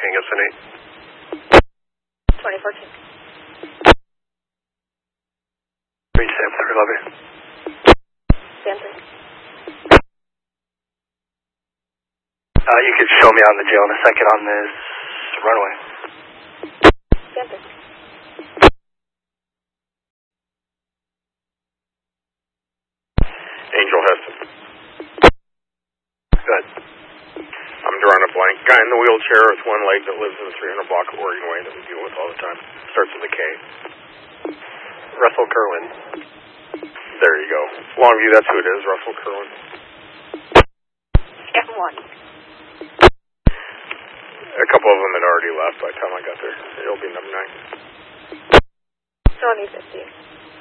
King SN8. 2014. 3 Sam 311. Sam 3. You could show me on the jail in a second on this runway. Sam 3. Angel Heston. Good. I'm drawing a blank. Guy in the wheelchair with one leg that lives in the 300 block of Oregon Way that we deal with all the time. Starts with a K. Russell Kerwin. There you go. Longview, that's who it is, Russell Kerwin. Sam 1. A couple of them had already left by the time I got there. It'll be number 9. Showing me 50.